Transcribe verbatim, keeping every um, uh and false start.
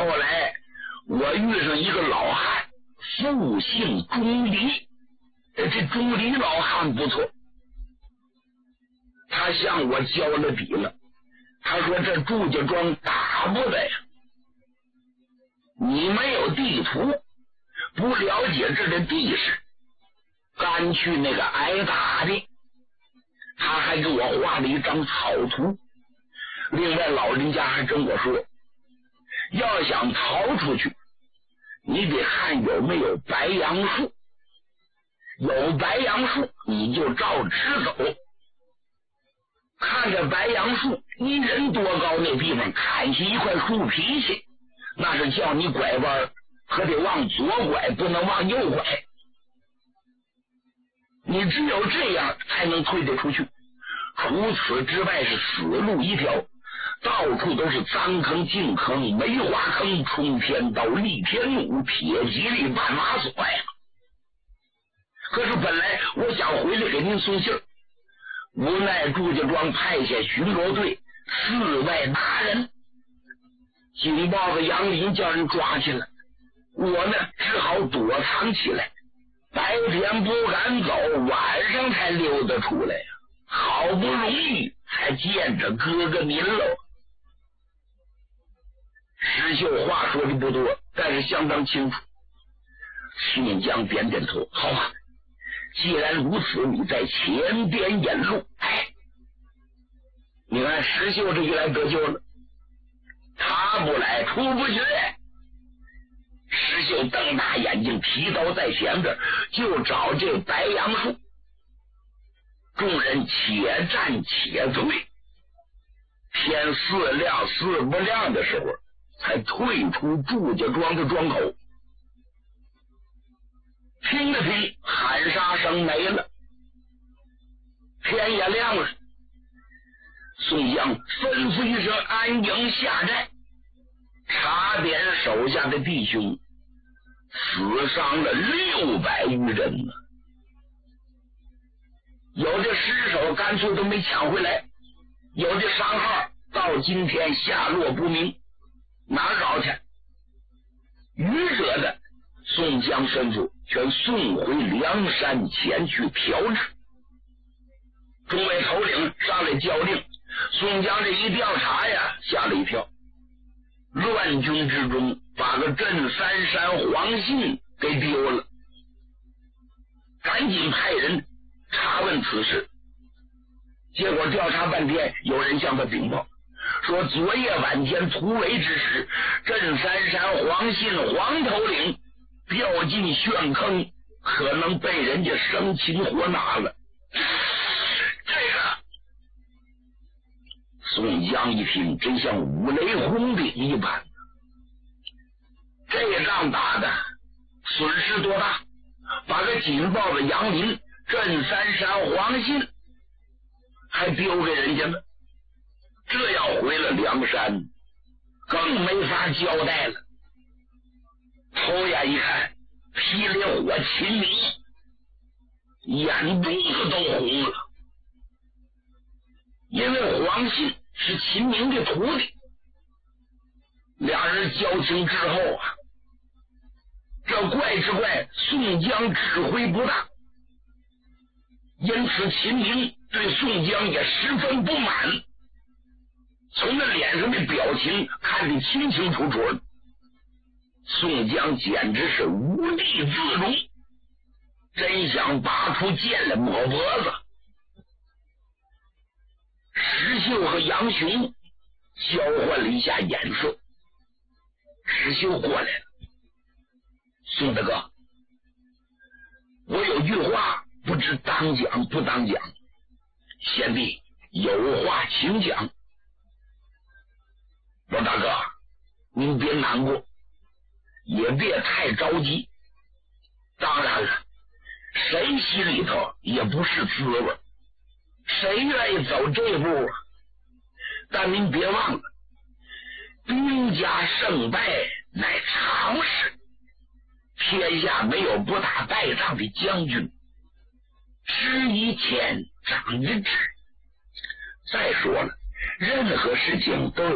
后来我遇上一个老汉，复姓钟离，这钟离老汉不错，他向我交了底了。他说这祝家庄打不得呀，你没有地图，不了解这个地势，干去那个挨打的。他还给我画了一张草图，另外老人家还跟我说，要想逃出去，你得看有没有白杨树，有白杨树你就照直走，看着白杨树一人多高那地方砍下一块树皮去，那是叫你拐弯，可得往左拐，不能往右拐，你只有这样才能退得出去，除此之外是死路一条，到处都是脏坑净坑，梅花坑，冲天刀，立天弩，铁吉利，万马索呀。可是本来我想回来给您送信儿，无奈祝家庄派下巡逻队四外打人，警报子杨林叫人抓起来，我呢只好躲藏起来，白天不敢走，晚上才溜达出来呀。好不容易才见着哥哥您喽。石秀话说的不多，但是相当清楚。秦江点点头，好吧，既然如此，你在前边引路。哎，你看石秀这一来得救了，他不来出不去。石秀瞪大眼睛，提刀在前边，就找这白杨树。众人且战且退，天似亮似不亮的时候，才退出祝家庄的庄口。听了听，喊杀声没了，天也亮了。宋江吩咐一声安营下寨，查点手下的弟兄，死伤了六百余人呢。有的尸首干脆都没抢回来，有的伤号到今天下落不明，哪儿找去？余者的宋江吩咐全送回梁山前去调治。众位头领上来交令，宋江这一调查呀，吓了一跳，乱军之中把个镇三山黄信给丢了，赶紧派人查问此事。结果调查半天，有人向他禀报说，昨夜晚间突围之时，镇三山黄信黄头领掉进陷坑，可能被人家生擒活拿了。这个宋江一听，真像五雷轰顶一般，这仗打的损失多大，把个紧报的杨林镇三山黄信还丢给人家了，这要回了梁山更没法交代了。偷眼一看，霹雳火秦明眼珠子都红了，因为黄信是秦明的徒弟，俩人交情之后啊，这怪之怪，宋江指挥不当，因此秦明对宋江也十分不满，从那脸上的表情看得清清楚楚的。宋江简直是无地自容，真想拔出剑来抹脖子。石秀和杨雄交换了一下眼色，石秀过来了，宋大哥，我有句话不知当讲不当讲，贤弟有话请讲。老大哥，您别难过，也别太着急，当然了，谁心里头也不是滋味，谁愿意走这步啊？但您别忘了，兵家胜败乃常事，天下没有不打败仗的将军，吃一堑长一智。再说了，任何事情都有